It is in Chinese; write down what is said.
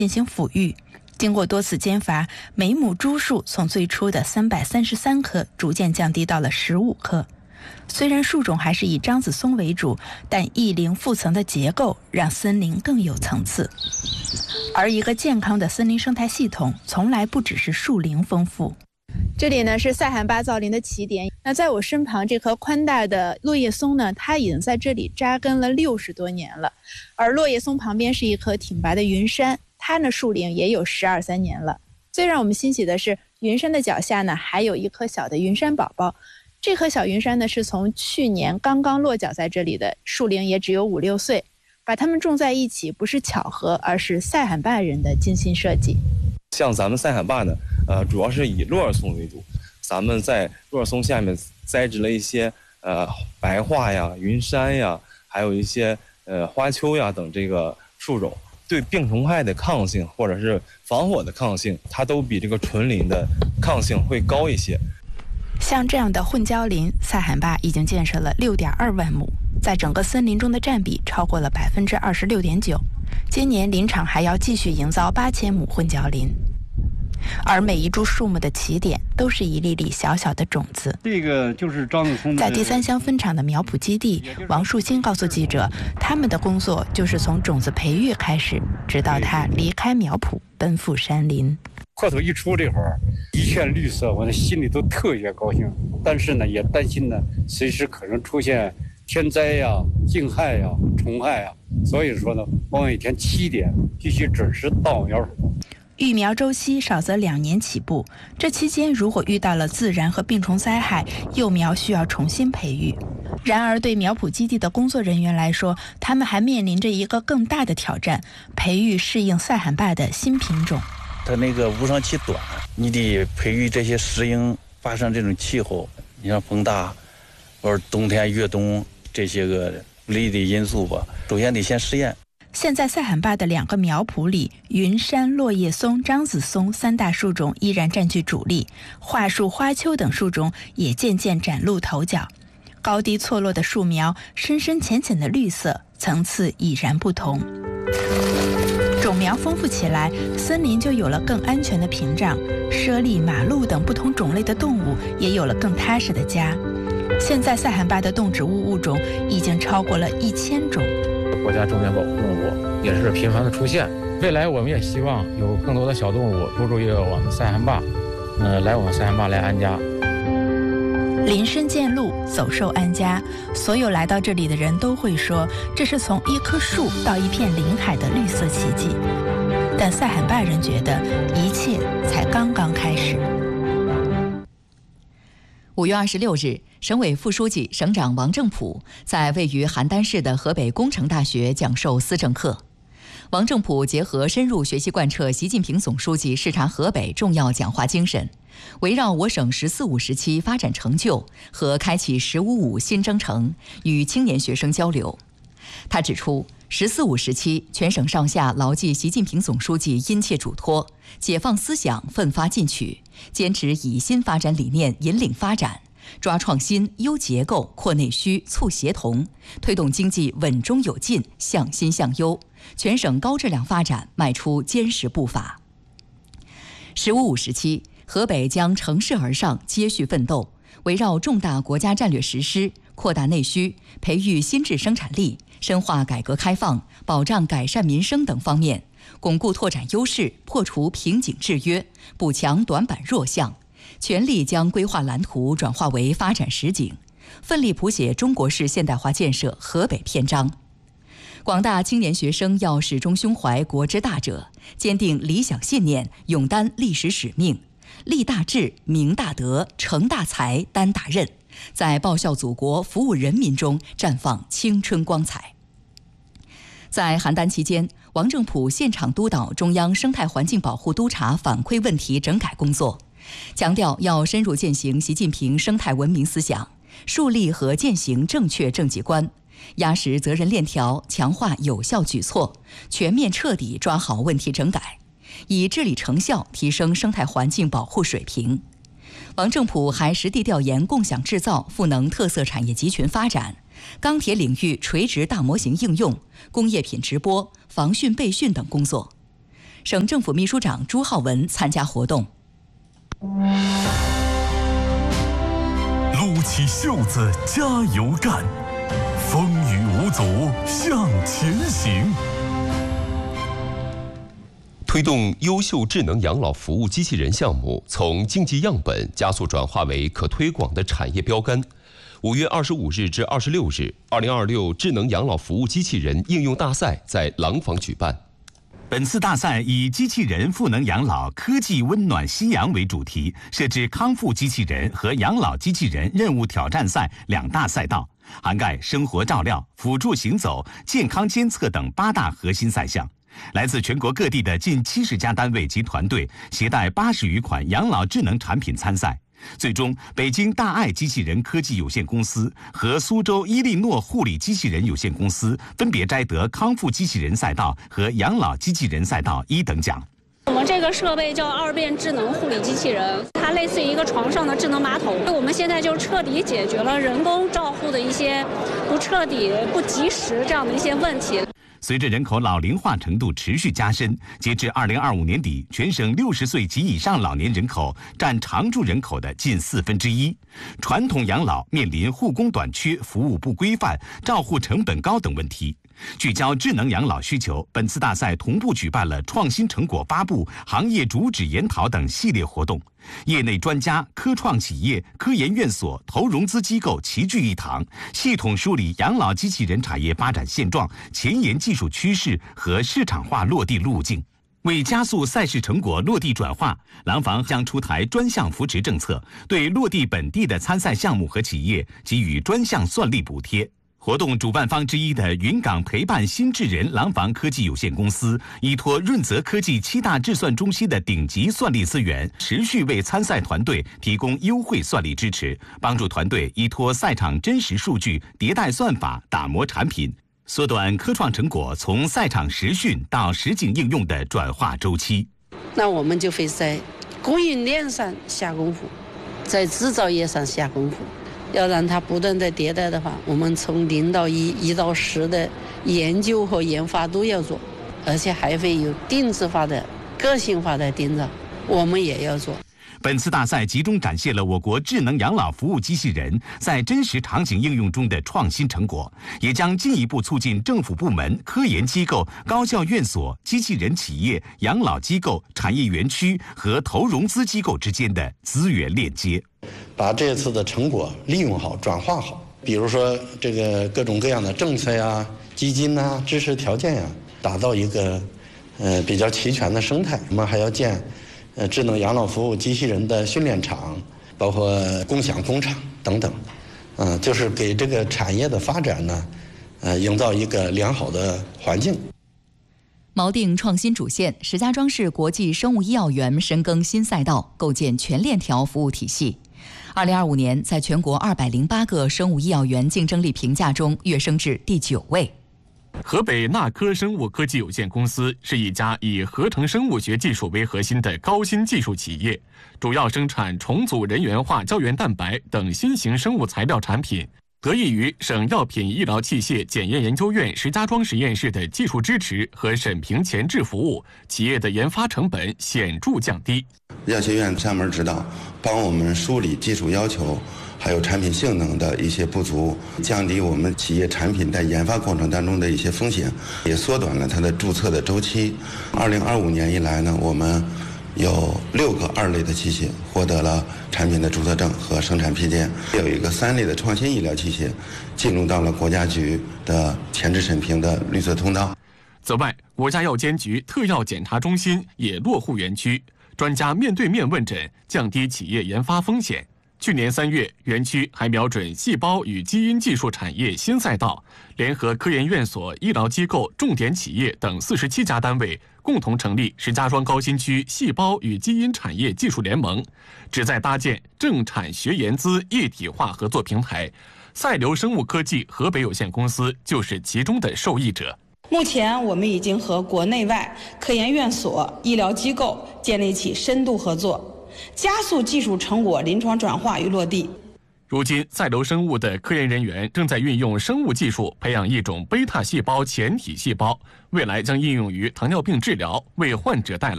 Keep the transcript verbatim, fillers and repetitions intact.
进行抚育。经过多次监伐，每亩株数从最初的三百三十三棵逐渐降低到了十五棵。虽然树种还是以樟子松为主，但异龄复层的结构让森林更有层次。而一个健康的森林生态系统从来不只是树龄丰富。这里呢是塞罕坝造林的起点，那在我身旁这棵宽大的落叶松呢，它已经在这里扎根了六十多年了。而落叶松旁边是一棵挺拔的云杉，它呢树龄也有十二三年了。最让我们欣喜的是，云杉的脚下呢还有一颗小的云杉宝宝。这棵小云杉呢是从去年刚刚落脚在这里的，树龄也只有五六岁。把它们种在一起不是巧合，而是塞罕坝人的精心设计。 像咱们塞罕坝呢，呃，主要是以落叶松为主。咱们在落叶松下面栽植了一些呃白桦呀、云杉呀，还有一些呃花楸呀等这个树种，对病虫害的抗性或者是防火的抗性，它都比这个纯林的抗性会高一些。 像这样的混交林，塞罕坝已经建设了六点二万亩，在整个森林中的占比超过了百分之二十六点九。今年林场还要继续营造八千亩混交林，而每一株树木的起点都是一粒粒小小的种子。 这个就是樟子松。 在第三乡分场的苗圃基地，王树新告诉记者，他们的工作就是从种子培育开始，直到它离开苗圃奔赴山林。 块头一出这会儿，一片绿色，我的心里都特别高兴。但是呢，也担心呢，随时可能出现天灾呀、惊害呀、虫害呀。所以说呢，我每天七点必须准时到苗圃。 育苗周期少则两年起步，这期间如果遇到了自然和病虫灾害，幼苗需要重新培育。然而，对苗圃基地的工作人员来说，他们还面临着一个更大的挑战：培育适应塞罕坝的新品种。 它那个无霜期短，你得培育这些适应发生这种气候，你像风大，或者冬天越冬这些个不利的因素吧。首先得先试验。 现在塞罕坝的两个苗圃里，云杉、落叶松、樟子松三大树种依然占据主力，桦树、花楸等树种也渐渐崭露头角。高低错落的树苗，深深浅浅的绿色，层次已然不同。种苗丰富起来，森林就有了更安全的屏障，猞猁、马鹿等不同种类的动物也有了更踏实的家。现在塞罕坝的动植物物种已经超过了一千种。 国家重点保护动物也是频繁的出现，未来我们也希望有更多的小动物入驻于我们塞罕坝，呃，来我们塞罕坝来安家。 林深见鹿，走兽安家。所有来到这里的人都会说，这是从一棵树到一片林海的绿色奇迹。但塞罕坝人觉得，一切才刚刚开始。 五月二十六日，省委副书记、省长王正普在位于邯郸市的河北工程大学讲授思政课。王正普结合深入学习贯彻习近平总书记视察河北重要讲话精神，围绕我省“十四五”时期发展成就和开启“十五五”新征程，与青年学生交流。他指出，“十四五”时期，全省上下牢记习近平总书记殷切嘱托，解放思想，奋发进取，坚持以新发展理念引领发展，抓创新、优结构、扩内需、促协同，推动经济稳中有进、向新向优，全省高质量发展迈出坚实步伐。“十五五”时期，河北将乘势而上，接续奋斗，围绕重大国家战略实施，扩大内需，培育新质生产力，深化改革开放，保障改善民生等方面，巩固拓展优势，破除瓶颈制约，补强短板弱项，全力将规划蓝图转化为发展实景，奋力谱写中国式现代化建设河北篇章。广大青年学生要始终胸怀国之大者，坚定理想信念，勇担历史使命，立大志、明大德、成大才、担大任，在报效祖国、服务人民中绽放青春光彩。在邯郸期间，王正普现场督导中央生态环境保护督察反馈问题整改工作，强调要深入践行习近平生态文明思想，树立和践行正确政绩观，压实责任链条，强化有效举措，全面彻底抓好问题整改，以治理成效提升生态环境保护水平。王正普还实地调研共享制造、赋能特色产业集群发展、钢铁领域垂直大模型应用、工业品直播、防汛备汛等工作。 省政府秘书长朱浩文参加活动。 撸起袖子加油干，风雨无阻向前行。 推动优秀智能养老服务机器人项目从竞技样本加速转化为可推广的产业标杆。五月二十五日至二十六日，二零二六智能养老服务机器人应用大赛在廊坊举办。 本次大赛以机器人赋能养老、科技温暖夕阳为主题，设置康复机器人和养老机器人任务挑战赛两大赛道，涵盖生活照料、辅助行走、健康监测等八大核心赛项。来自全国各地的近七十家单位及团队，携带八十余款养老智能产品参赛。最终，北京大爱机器人科技有限公司和苏州伊利诺护理机器人有限公司分别摘得康复机器人赛道和养老机器人赛道一等奖。 我们这个设备叫二变智能护理机器人，它类似于一个床上的智能马桶。我们现在就彻底解决了人工照护的一些不彻底、不及时这样的一些问题。 随着人口老龄化程度持续加深，截至二零二五年底，全省六十岁及以上老年人口占常住人口的近四分之一。传统养老面临护工短缺、服务不规范、照护成本高等问题。聚焦智能养老需求，本次大赛同步举办了创新成果发布、行业主旨研讨等系列活动。业内专家、科创企业、科研院所、投融资机构齐聚一堂，系统梳理养老机器人产业发展现状、前沿技术趋势和市场化落地路径。为加速赛事成果落地转化，廊坊将出台专项扶持政策，对落地本地的参赛项目和企业给予专项算力补贴。活动主办方之一的云岗陪伴新智人廊坊科技有限公司，依托润泽科技七大智算中心的顶级算力资源，持续为参赛团队提供优惠算力支持，帮助团队依托赛场真实数据迭代算法，打磨产品，缩短科创成果从赛场实训到实景应用的转化周期。 那我们就会在供应链上下功夫，在制造业上下功夫。要让它不断的迭代的话，我们从零到一、一到十的研究和研发都要做，而且还会有定制化的、个性化的定造，我们也要做。 本次大赛集中展现了我国智能养老服务机器人在真实场景应用中的创新成果，也将进一步促进政府部门、科研机构、高校院所、机器人企业、养老机构、产业园区和投融资机构之间的资源链接。 把这次的成果利用好、转化好，比如说这个各种各样的政策呀、基金呐、支持条件呀，打造一个呃比较齐全的生态。我们还要建呃智能养老服务机器人的训练场，包括共享工厂等等，嗯、呃，就是给这个产业的发展呢，呃，营造一个良好的环境。 锚定创新主线，石家庄市国际生物医药园深耕新赛道，构建全链条服务体系。二零二五年，在全国二百零八个生物医药园竞争力评价中跃升至第九位。 河北纳科生物科技有限公司是一家以合成生物学技术为核心的高新技术企业，主要生产重组人源化胶原蛋白等新型生物材料产品。得益于省药品医疗器械检验研究院石家庄实验室的技术支持和审评前置服务，企业的研发成本显著降低。 药学院上门指导，帮我们梳理技术要求，还有产品性能的一些不足，降低我们企业产品在研发过程当中的一些风险，也缩短了它的注册的周期。二零二五年以来呢，我们有六个二类的器械获得了产品的注册证和生产批件，有一个三类的创新医疗器械进入到了国家局的前置审评的绿色通道。 此外，国家药监局特药检查中心也落户园区，专家面对面问诊，降低企业研发风险。去年三月，园区还瞄准细胞与基因技术产业新赛道，联合科研院所、医疗机构、重点企业等四十七家单位，共同成立石家庄高新区细胞与基因产业技术联盟，旨在搭建政产学研资一体化合作平台。赛流生物科技河北有限公司就是其中的受益者。 目前，我们已经和国内外科研院所、医疗机构建立起深度合作，加速技术成果临床转化与落地。 如今，赛楼生物的科研人员正在运用生物技术培养一种贝塔细胞前体细胞，未来将应用于糖尿病治疗，为患者带来